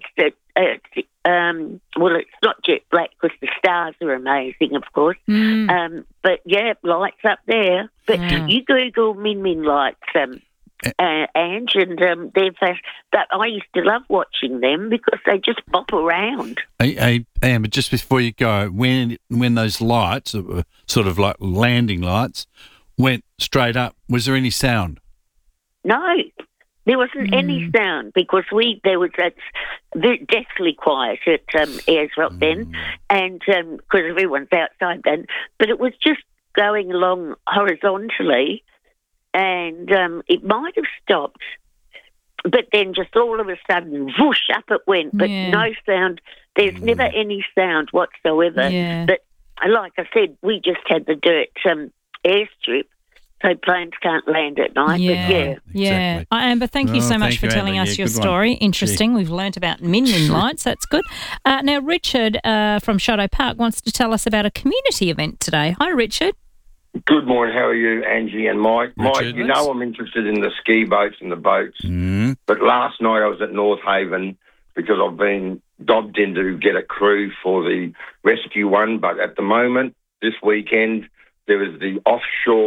it's not jet black because the stars are amazing, of course. But yeah, lights up there. But you Google Min Min lights, Ange, and they're fast. But I used to love watching them because they just bop around. Hey, Amber, just before you go, when those lights, sort of like landing lights, went straight up, was there any sound? No, there wasn't any sound because it's deathly quiet at Ayers Rock then, and because everyone's outside then. But it was just going along horizontally. And it might have stopped, but then just all of a sudden, whoosh, up it went, but no sound. There's never any sound whatsoever. Yeah. But like I said, we just had the dirt airstrip, so planes can't land at night. Yeah. But yeah. Amber, thank you so much for telling us your story. Interesting. We've learnt about Min Min lights. That's good. Now, Richard from Shadow Park wants to tell us about a community event today. Hi, Richard. Good morning. How are you, Angie and Mike? Richard, Mike, you know I'm interested in the ski boats and the boats. But last night I was at North Haven because I've been dobbed in to get a crew for the Rescue One. But at the moment, this weekend, there is the offshore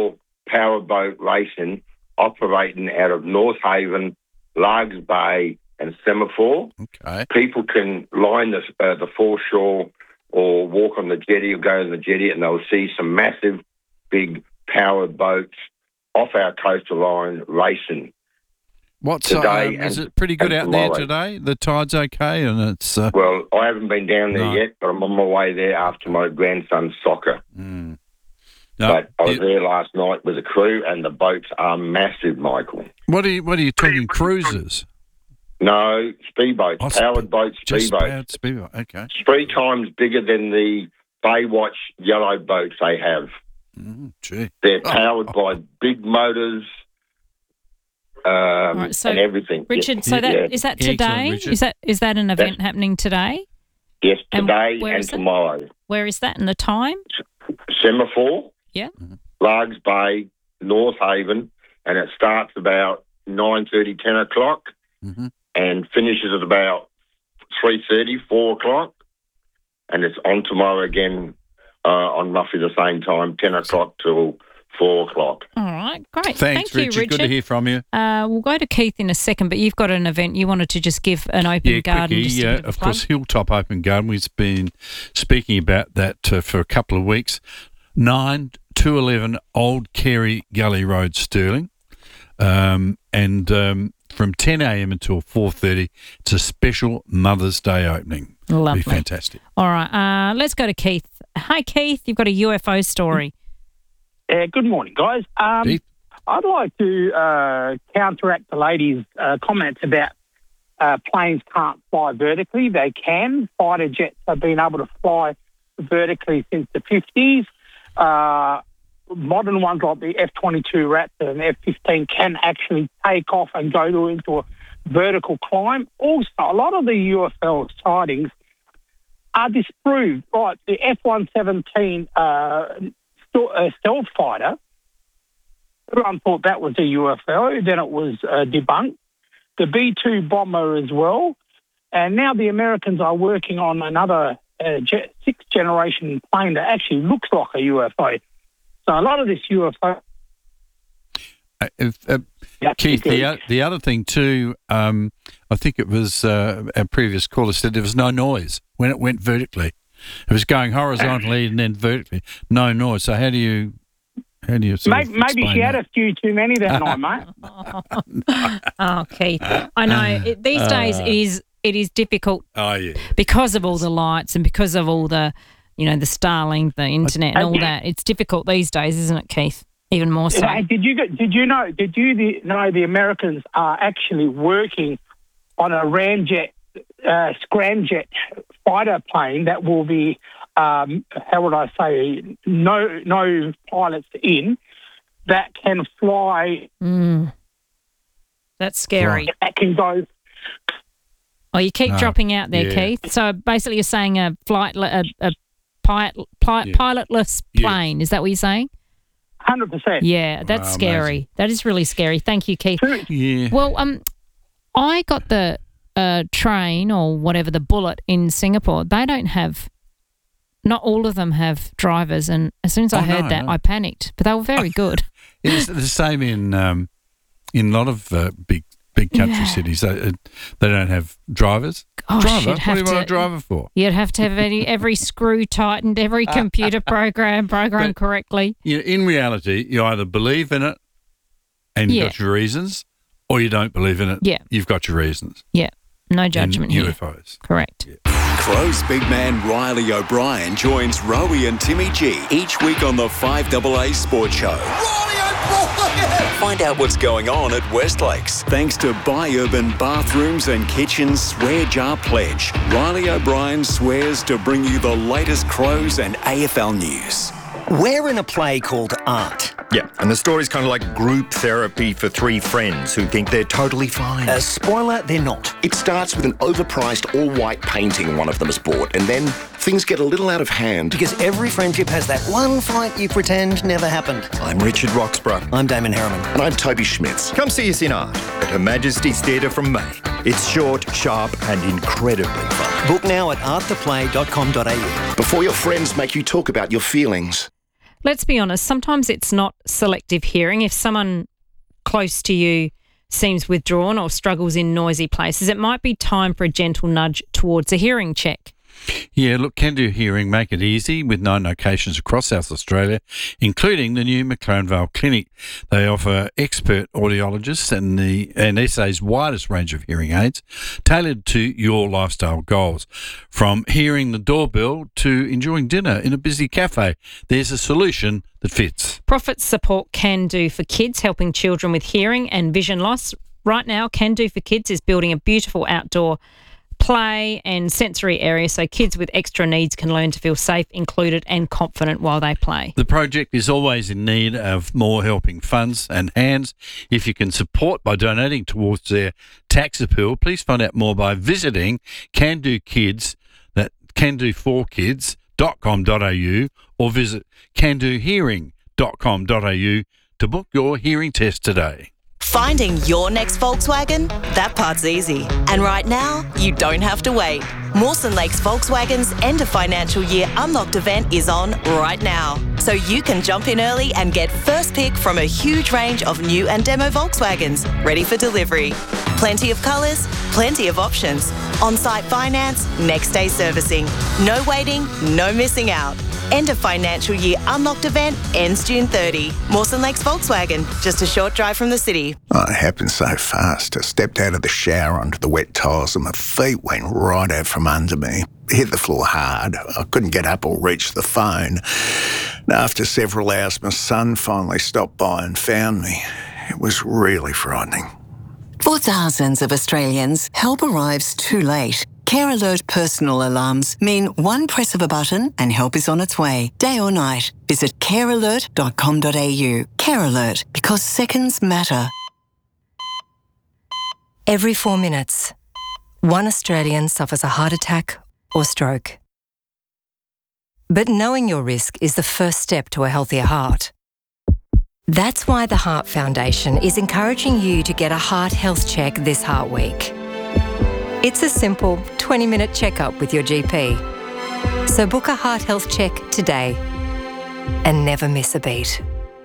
powerboat racing operating out of North Haven, Largs Bay and Semaphore. Okay. People can line the foreshore or walk on the jetty or go on the jetty and they'll see some massive, big powered boats off our coastal line racing. What's today? Is it pretty good out there today? The tide's okay, and it's. Well, I haven't been down there yet, but I'm on my way there after my grandson's soccer. No, But I was there last night with a crew, and the boats are massive, Michael. What are you talking? Cruisers? No, speedboats, powered boats, Just speedboats. powered speedboat. Okay. 3 times bigger than the Baywatch yellow boats they have. Gee. They're powered by big motors. Right, so and everything. Richard, so that is that today? Is that an event happening today? Yes, today where and is it? tomorrow. Where is that and the time? Semaphore, Yeah. Largs Bay, North Haven, and it starts about 9:30, 10 o'clock, and finishes at about 3:30, 4 o'clock, and it's on tomorrow again on roughly the same time, 10 o'clock till 4 o'clock. All right, great. Thanks, Thank you, Richard. Good to hear from you. We'll go to Keith in a second, but you've got an event you wanted to just give an open garden. Quickie, just a bit of a of plug. course, Hilltop Open Garden. We've been speaking about that for a couple of weeks. 9 to 11 Old Carey Gully Road, Stirling. From 10 a.m. until 4:30, it's a special Mother's Day opening. Lovely. It'll be fantastic. All right, let's go to Keith. Hi, Keith. You've got a UFO story. Good morning, guys. I'd like to counteract the lady's comments about planes can't fly vertically. They can. Fighter jets have been able to fly vertically since the 50s. Modern ones like the F-22 Raptor and the F-15 can actually take off and go into a vertical climb. Also, a lot of the UFO sightings are disproved. Right, the F-117 stealth fighter, everyone thought that was a UFO, then it was debunked. The B-2 bomber as well. And now the Americans are working on another sixth-generation plane that actually looks like a UFO. So a lot of this UFO... Keith, the other thing too, I think it was our previous caller said there was no noise when it went vertically. It was going horizontally and then vertically, no noise. So how do you Maybe she had a few too many that night, mate. Oh, Keith, I know these days it is difficult. Oh yeah, because of all the lights and because of all the, the Starlink, the internet, and all that. It's difficult these days, isn't it, Keith? Even more so. Did you know the Americans are actually working on a Ramjet, scramjet fighter plane that will be, how would I say, no pilots in, that can fly. That's scary. That can go. Oh, you keep dropping out there, Keith. So basically, you're saying a pilotless plane. Is that what you're saying? 100%. Yeah, that's scary. Amazing. That is really scary. Thank you, Keith. Yeah. Well, I got the train or whatever, the Bullet in Singapore. They don't have. Not all of them have drivers, and as soon as I heard that, I panicked. But they were very good. It's the same in a lot of big country cities. They don't have drivers. Gosh, driver? What do you want a driver for? You'd have to have every screw tightened, every computer programmed correctly. In reality, you either believe in it and you've got your reasons, or you don't believe in it. Yeah. You've got your reasons. Yeah. No judgment in here. UFOs. Correct. Yeah. Crow's big man Riley O'Brien joins Rowie and Timmy G each week on the 5AA Sports Show. Find out what's going on at Westlakes. Thanks to Buy Urban Bathrooms and Kitchens Swear Jar Pledge. Riley O'Brien swears to bring you the latest Crows and AFL news. We're in a play called Art. Yeah, and the story's kind of like group therapy for three friends who think they're totally fine. Spoiler, they're not. It starts with an overpriced all-white painting one of them has bought, and then things get a little out of hand. Because every friendship has that one fight you pretend never happened. I'm Richard Roxburgh. I'm Damon Harriman. And I'm Toby Schmitz. Come see us in Art at Her Majesty's Theatre from May. It's short, sharp and incredibly fun. Book now at arttheplay.com.au. Before your friends make you talk about your feelings. let's be honest, sometimes it's not selective hearing. If someone close to you seems withdrawn or struggles in noisy places, it might be time for a gentle nudge towards a hearing check. Yeah, look, Can Do Hearing make it easy with 9 locations across South Australia, including the new McLaren Vale Clinic. They offer expert audiologists and SA's widest range of hearing aids tailored to your lifestyle goals. From hearing the doorbell to enjoying dinner in a busy cafe, there's a solution that fits. Profits support Can Do for Kids, helping children with hearing and vision loss. Right now, Can Do for Kids is building a beautiful outdoor play and sensory area so kids with extra needs can learn to feel safe, included and confident while they play. The project is always in need of more helping funds and hands. If you can support by donating towards their tax appeal, please find out more by visiting Can Do Kids, that candoforkids.com.au, or visit candohearing.com.au to book your hearing test today. Finding your next Volkswagen? That part's easy. And right now, you don't have to wait. Mawson Lakes Volkswagen's end of financial year unlocked event is on right now. So you can jump in early and get first pick from a huge range of new and demo Volkswagens ready for delivery. Plenty of colours, plenty of options. On-site finance, next day servicing. No waiting, no missing out. End of financial year unlocked event ends June 30. Mawson Lakes Volkswagen, just a short drive from the city. Oh, it happened so fast. I stepped out of the shower onto the wet tiles and my feet went right out from under me. Hit the floor hard. I couldn't get up or reach the phone. And after several hours, my son finally stopped by and found me. It was really frightening. For thousands of Australians, help arrives too late. Care Alert personal alarms mean one press of a button and help is on its way, day or night. Visit carealert.com.au. Care Alert, because seconds matter. Every 4 minutes, one Australian suffers a heart attack or stroke. But knowing your risk is the first step to a healthier heart. That's why the Heart Foundation is encouraging you to get a heart health check this Heart Week. It's a simple 20-minute checkup with your GP. So book a heart health check today and never miss a beat.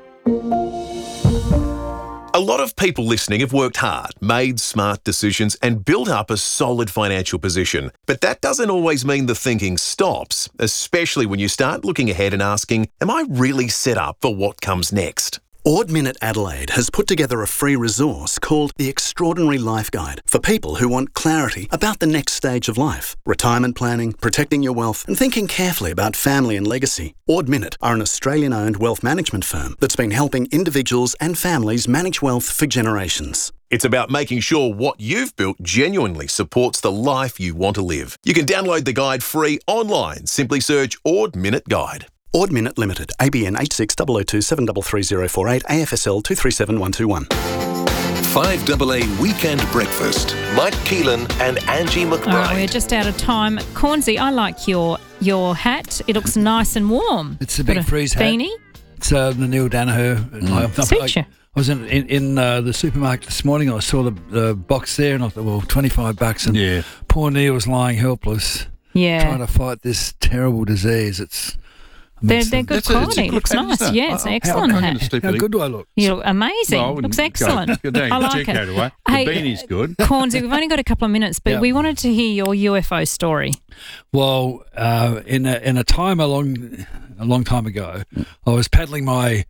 A lot of people listening have worked hard, made smart decisions and built up a solid financial position. But that doesn't always mean the thinking stops, especially when you start looking ahead and asking, am I really set up for what comes next? Ord Minnett Adelaide has put together a free resource called The Extraordinary Life Guide for people who want clarity about the next stage of life, retirement planning, protecting your wealth and thinking carefully about family and legacy. Ord Minnett are an Australian-owned wealth management firm that's been helping individuals and families manage wealth for generations. It's about making sure what you've built genuinely supports the life you want to live. You can download the guide free online. Simply search Ord Minnett Guide. Ord Minnett Limited, ABN 860027 733048, AFSL 237121. 5AA Weekend Breakfast. Mike Keelan and Angie McBride. All right, we're just out of time. Cornsey, I like your hat. It looks nice and warm. It's a big freeze hat. Beanie. It's the Neil Danaher. Suits you. I was in the supermarket this morning. I saw the box there, and I thought, well, $25, and poor Neil was lying helpless, trying to fight this terrible disease. They're good quality. It looks nice. Yeah, it's an excellent hat. How good do I look? You look amazing. No, looks excellent. I like it. Hey, the beanie's good. Cornsey, we've only got a couple of minutes, but we wanted to hear your UFO story. Well, in a time a long time ago, I was paddling my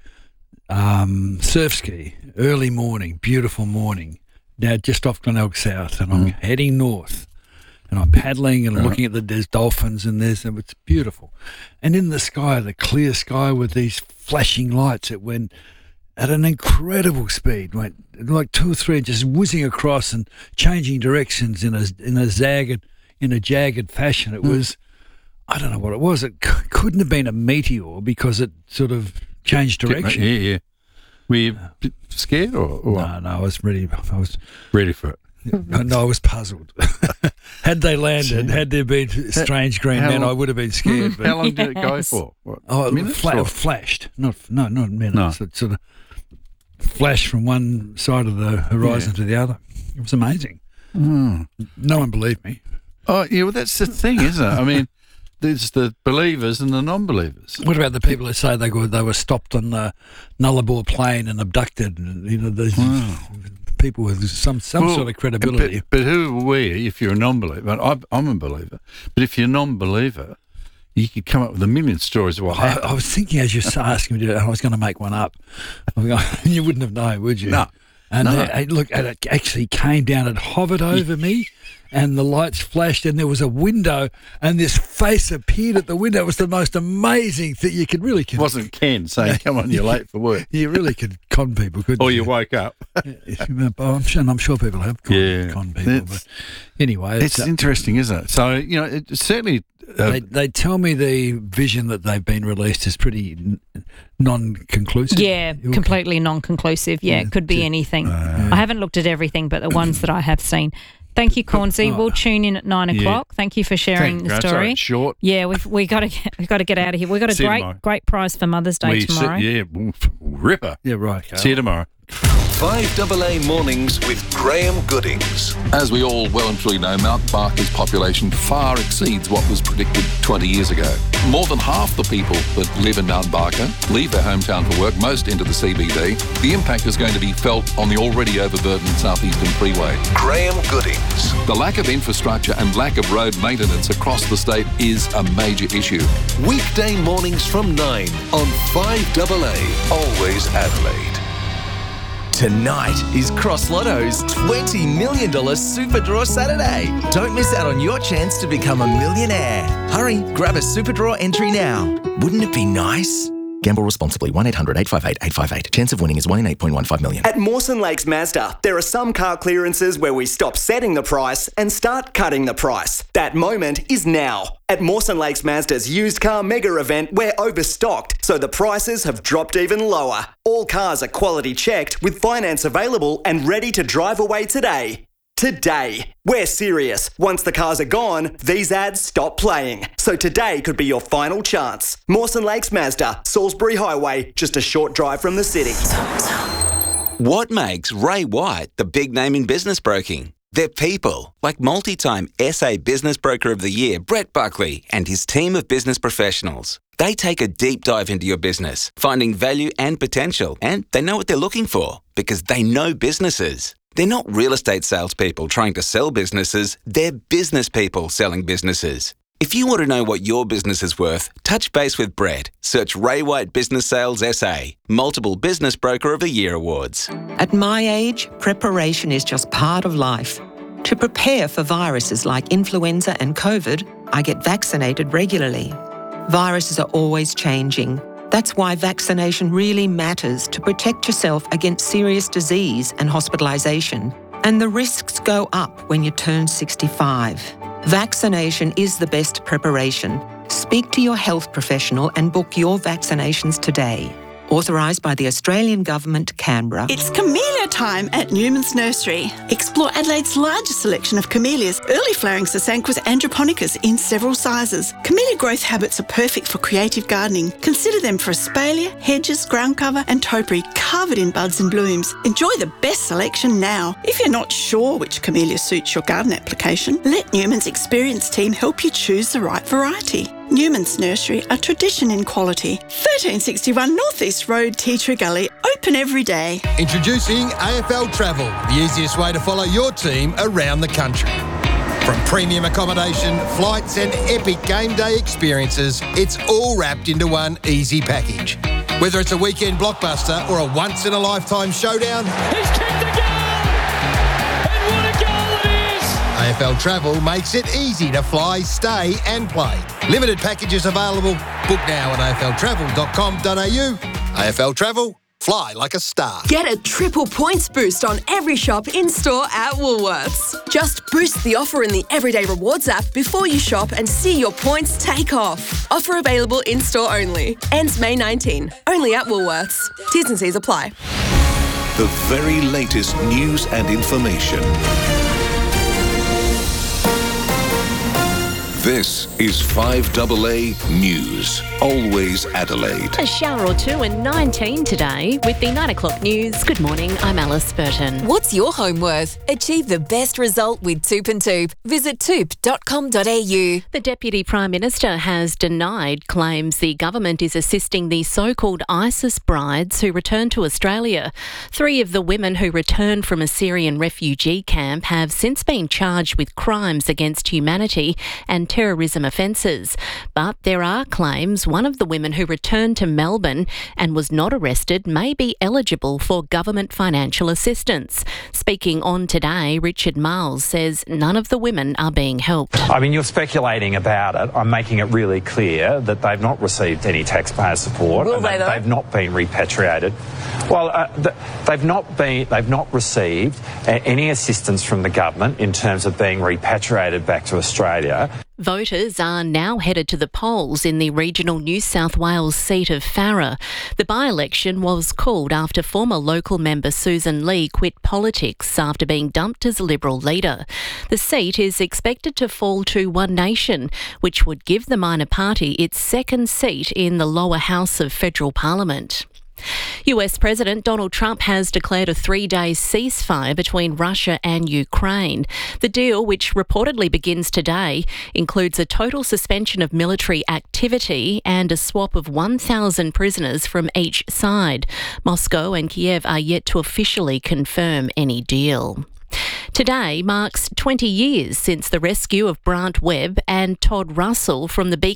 surf ski early morning, beautiful morning, now just off Glenelg South, and I'm heading north. And I'm paddling and looking at there's dolphins and it's beautiful. And in the sky, the clear sky with these flashing lights, it went at an incredible speed, went like 2 or 3 just whizzing across and changing directions in a jagged fashion. It was, I don't know what it was. It couldn't have been a meteor because it sort of changed direction. Yeah. Were you scared or No, I was ready. I was ready for it. No, I was puzzled. Had they landed, had there been strange green men, I would have been scared. But how long did it go for? It flashed. Not minutes. It sort of flashed from one side of the horizon to the other. It was amazing. No one believed me. Oh, yeah, well, that's the thing, isn't it? I mean, there's the believers and the non-believers. What about the people that say they were stopped on the Nullarbor plane and abducted? And, these people with some sort of credibility. But who are we if you're a non-believer? I'm a believer. But if you're a non-believer, you could come up with a million stories of what happened. I was thinking as you were asking me, I was going to make one up. You wouldn't have known, would you? No. And it actually came down and hovered over me, and the lights flashed, and there was a window, and this face appeared at the window. It was the most amazing thing. You could really... It wasn't Ken saying, come on, you're late for work. You really could con people, couldn't you? Or you woke up. I'm sure people have con people. But anyway... It's interesting, isn't it? So, it's certainly... They tell me the vision that they've been released is pretty non-conclusive. Yeah, completely non-conclusive. Yeah, it could be anything. I haven't looked at everything, but the ones that I have seen. Thank you, Cornsey. We'll tune in at 9 o'clock. Thank you for sharing the story. Right, short. Yeah, we got to get out of here. We've got a great prize for Mother's Day tomorrow. Ripper. Yeah, right. See you tomorrow. 5AA Mornings with Graham Goodings. As we all well and truly know, Mount Barker's population far exceeds what was predicted 20 years ago. More than half the people that live in Mount Barker leave their hometown for work, most into the CBD. The impact is going to be felt on the already overburdened Southeastern Freeway. Graham Goodings. The lack of infrastructure and lack of road maintenance across the state is a major issue. Weekday mornings from 9 on 5AA. Always Adelaide. Tonight is Cross Lotto's $20 million Super Draw Saturday. Don't miss out on your chance to become a millionaire. Hurry, grab a Super Draw entry now. Wouldn't it be nice? Gamble responsibly. 1-800-858-858. Chance of winning is 1 in 8.15 million. At Mawson Lakes Mazda, there are some car clearances where we stop setting the price and start cutting the price. That moment is now. At Mawson Lakes Mazda's used car mega event, we're overstocked, so the prices have dropped even lower. All cars are quality checked with finance available and ready to drive away today. Today. We're serious. Once the cars are gone, these ads stop playing. So today could be your final chance. Mawson Lakes Mazda, Salisbury Highway, just a short drive from the city. What makes Ray White the big name in business broking? They're people, like multi-time SA Business Broker of the Year, Brett Buckley, and his team of business professionals. They take a deep dive into your business, finding value and potential, and they know what they're looking for because they know businesses. They're not real estate salespeople trying to sell businesses, they're business people selling businesses. If you want to know what your business is worth, touch base with Brett. Search Ray White Business Sales SA, multiple Business Broker of the Year awards. At my age, preparation is just part of life. To prepare for viruses like influenza and COVID, I get vaccinated regularly. Viruses are always changing. That's why vaccination really matters to protect yourself against serious disease and hospitalisation. And the risks go up when you turn 65. Vaccination is the best preparation. Speak to your health professional and book your vaccinations today. Authorised by the Australian Government, Canberra. It's camellia time at Newman's Nursery. Explore Adelaide's largest selection of camellias, early flowering Sasanquas androponicas in several sizes. Camellia growth habits are perfect for creative gardening. Consider them for espalier, hedges, ground cover and topiary covered in buds and blooms. Enjoy the best selection now. If you're not sure which camellia suits your garden application, let Newman's experienced team help you choose the right variety. Newman's Nursery, a tradition in quality. 1361 North East Road, Tea Tree Gully, open every day. Introducing AFL Travel, the easiest way to follow your team around the country. From premium accommodation, flights and epic game day experiences, it's all wrapped into one easy package. Whether it's a weekend blockbuster or a once-in-a-lifetime showdown, he's kicked the goal! And what a goal it is! AFL Travel makes it easy to fly, stay and play. Limited packages available. Book now at afltravel.com.au. AFL Travel, fly like a star. Get a triple points boost on every shop in-store at Woolworths. Just boost the offer in the Everyday Rewards app before you shop and see your points take off. Offer available in-store only. Ends May 19. Only at Woolworths. T's and C's apply. The very latest news and information. This is 5AA News. Always Adelaide. A shower or two and 19 today with the 9 o'clock news. Good morning, I'm Alice Burton. What's your home worth? Achieve the best result with Toop and Toop. Visit toop.com.au. The Deputy Prime Minister has denied claims the government is assisting the so-called ISIS brides who return to Australia. 3 of the women who returned from a Syrian refugee camp have since been charged with crimes against humanity and terrorism offences. But there are claims one of the women who returned to Melbourne and was not arrested may be eligible for government financial assistance. Speaking on Today, Richard Miles says none of the women are being helped. I mean, you're speculating about it. I'm making it really clear that they've not received any taxpayer support. Will they, though? They've not been repatriated. Well, they've not received any assistance from the government in terms of being repatriated back to Australia. Voters are now headed to the polls in the regional New South Wales seat of Farrer. The by-election was called after former local member Susan Lee quit politics after being dumped as Liberal leader. The seat is expected to fall to One Nation, which would give the minor party its second seat in the lower house of federal parliament. US President Donald Trump has declared a 3-day ceasefire between Russia and Ukraine. The deal, which reportedly begins today, includes a total suspension of military activity and a swap of 1,000 prisoners from each side. Moscow and Kiev are yet to officially confirm any deal. Today marks 20 years since the rescue of Brant Webb and Todd Russell from the Beacon